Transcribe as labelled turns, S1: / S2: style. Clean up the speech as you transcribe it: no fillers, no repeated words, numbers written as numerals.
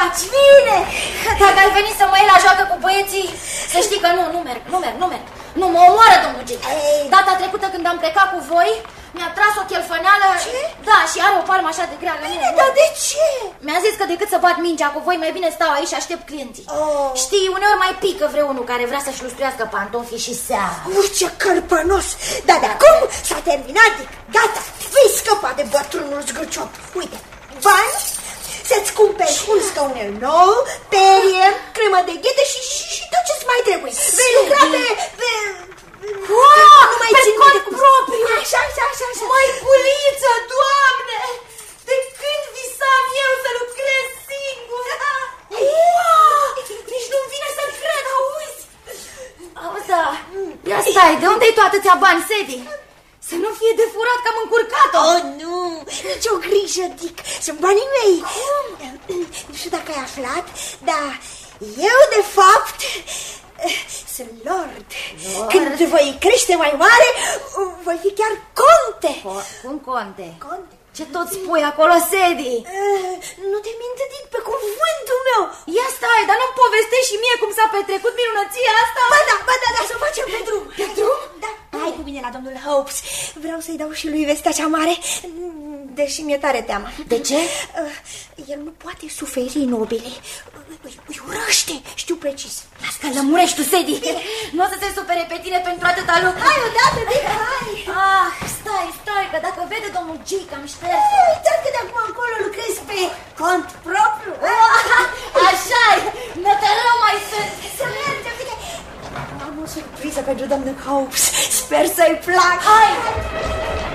S1: faci? Bine! Dacă ai venit să mă iei la joacă cu băieții, să știi că nu merg. Nu, mă omoară domnul G. Data trecută când am plecat cu voi, mi-a tras o chelfăneală.
S2: Ce?
S1: Da, și are o palmă așa de grea.
S2: Bine, dar de ce?
S1: Mi-a zis că decât să bat mingea cu voi, mai bine stau aici și aștept clienții. Știi, uneori mai pică vreunul care vrea să-și lustruiască pantofii și seara.
S2: Ce cărpănos! Dar de acum s-a terminat, gata, vei scăpa de bătrânul zgârciop. Uite, bani, să-ți cumperi un scaunel nou, perie, cremă de ghete și tot ce-ți mai trebuie. Vei lucra pe
S1: cont propriu.
S2: Așa.
S1: Măiculiță, Doamne! De când visam eu să lucrez singur? Nici nu-mi vine să cred, auzi? Auzi, da, ia stai, de unde-i tu atâția bani, Sedi? Să nu fie de furat că am încurcat-o.
S2: Nu, nicio grijă, Dick, sunt banii mei. Nu știu dacă ai aflat, dar eu, de fapt, sunt lord. Când voi crește mai mare, voi fi chiar conte.
S1: Cum conte?
S2: Conte?
S1: Ce tot spui acolo, Sedi?
S2: Nu te mint, Dick, pe cuvântul meu.
S1: Ia stai, dar nu-mi povestești și mie cum s-a petrecut minunăția asta?
S2: Ba da, să o facem pe drum.
S1: Pe drum?
S2: Da, hai cu mine la domnul Hopes. Vreau să-i dau și lui vestea cea mare, deși mi-e tare teamă.
S1: De ce?
S2: El nu poate suferi nobile. Îi urăște, știu precis.
S1: Las că lămurești tu, Sedi. Nu o să se supere pe tine pentru atâta lucru.
S2: Hai odată, bine, hai.
S1: Stai, că dacă vede domnul G că am șters.
S2: Uitați că de acum încolo lucrezi pe cont propriu.
S1: Așa-i, nătărău mai sunt.
S2: Să mergem, bine. Am o surpriză pentru domnul Hopes. Sper să-i placă.
S1: Hai!